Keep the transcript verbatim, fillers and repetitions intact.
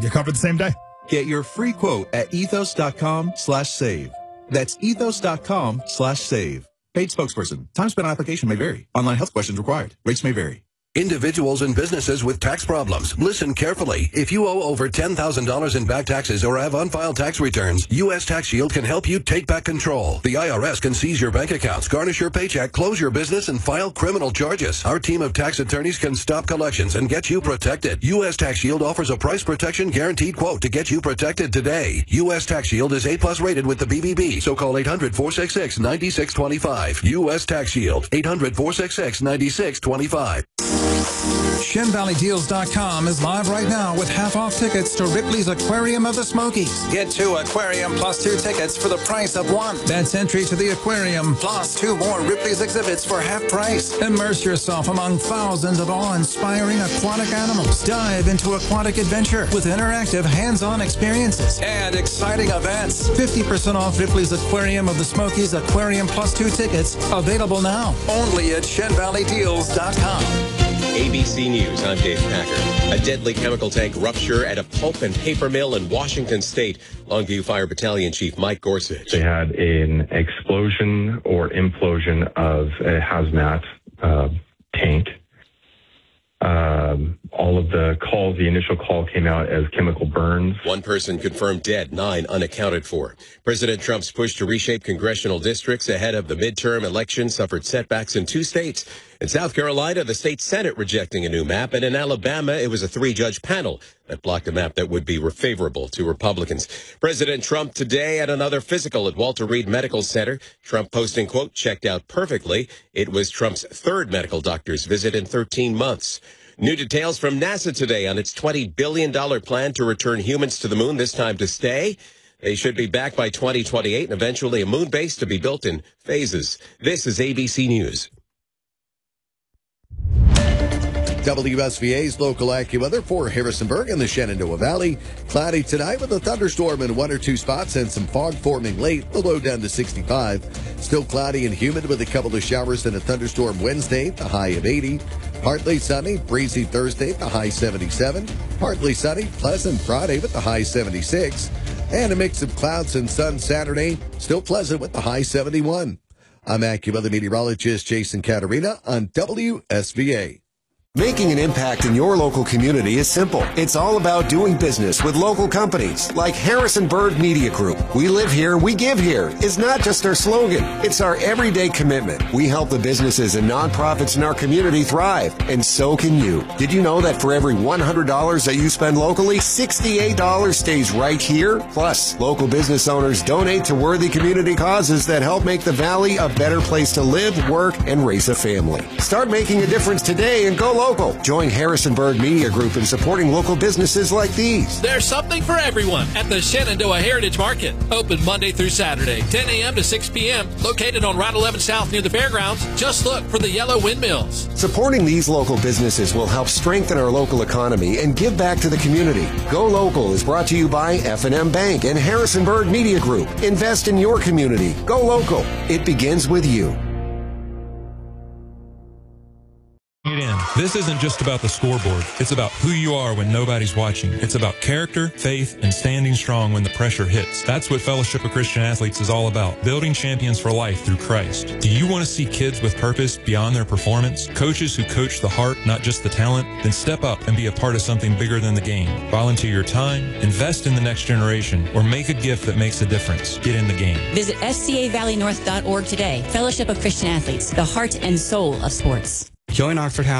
Get covered the same day. Get your free quote at ethos.com slash save. That's ethos.com slash save. Paid spokesperson. Time spent on application may vary. Online health questions required. Rates may vary. Individuals and businesses with tax problems, listen carefully. If you owe over ten thousand dollars in back taxes or have unfiled tax returns, U S Tax Shield can help you take back control. The I R S can seize your bank accounts, garnish your paycheck, close your business, and file criminal charges. Our team of tax attorneys can stop collections and get you protected. U S Tax Shield offers a price protection guaranteed quote to get you protected today. U S Tax Shield is A plus rated with the B B B, so call eight hundred, four six six, nine six two five. U S Tax Shield, eight hundred, four six six, nine six two five. Shen Valley Deals dot com is live right now with half-off tickets to Ripley's Aquarium of the Smokies. Get two Aquarium plus two tickets for the price of one. That's entry to the aquarium plus two more Ripley's exhibits for half price. Immerse yourself among thousands of awe-inspiring aquatic animals. Dive into aquatic adventure with interactive hands-on experiences and exciting events. fifty percent off Ripley's Aquarium of the Smokies Aquarium plus two tickets available now. Only at Shen Valley Deals dot com. A B C News, I'm Dave Packer. A deadly chemical tank rupture at a pulp and paper mill in Washington State. Longview Fire Battalion Chief Mike Gorsuch. They had an explosion or implosion of a hazmat uh, tank. Um, all of the calls, the initial call came out as chemical burns. One person confirmed dead, nine unaccounted for. President Trump's push to reshape congressional districts ahead of the midterm election suffered setbacks in two states. In South Carolina, the state Senate rejecting a new map, and in Alabama, it was a three-judge panel that blocked a map that would be favorable to Republicans. President Trump today at another physical at Walter Reed Medical Center. Trump posting, quote, checked out perfectly. It was Trump's third medical doctor's visit in thirteen months. New details from NASA today on its twenty billion dollars plan to return humans to the moon, this time to stay. They should be back by twenty twenty-eight and eventually a moon base to be built in phases. This is A B C News. W S V A's local AccuWeather for Harrisonburg and the Shenandoah Valley. Cloudy tonight with a thunderstorm in one or two spots and some fog forming late, the low down to sixty-five. Still cloudy and humid with a couple of showers and a thunderstorm Wednesday, the high of eighty. Partly sunny, breezy Thursday, the high seventy-seven. Partly sunny, pleasant Friday with the high seventy-six. And a mix of clouds and sun Saturday, still pleasant with the high seventy-one. I'm AccuWeather meteorologist Jason Caterina on W S V A. Making an impact in your local community is simple. It's all about doing business with local companies like Harrisonburg Media Group. We live here, we give here is not just our slogan. It's our everyday commitment. We help the businesses and nonprofits in our community thrive, and so can you. Did you know that for every one hundred dollars that you spend locally, sixty-eight dollars stays right here? Plus, local business owners donate to worthy community causes that help make the Valley a better place to live, work, and raise a family. Start making a difference today and go local. Join Harrisonburg Media Group in supporting local businesses like these. There's something for everyone at the Shenandoah Heritage Market. Open Monday through Saturday, ten a.m. to six p.m. Located on Route eleven South near the fairgrounds. Just look for the yellow windmills. Supporting these local businesses will help strengthen our local economy and give back to the community. Go Local is brought to you by F and M Bank and Harrisonburg Media Group. Invest in your community. Go local. It begins with you. This isn't just about the scoreboard. It's about who you are when nobody's watching. It's about character, faith, and standing strong when the pressure hits. That's what Fellowship of Christian Athletes is all about, building champions for life through Christ. Do you want to see kids with purpose beyond their performance? Coaches who coach the heart, not just the talent? Then step up and be a part of something bigger than the game. Volunteer your time, invest in the next generation, or make a gift that makes a difference. Get in the game. Visit S C A Valley North dot org today. Fellowship of Christian Athletes, the heart and soul of sports. Join Oxford House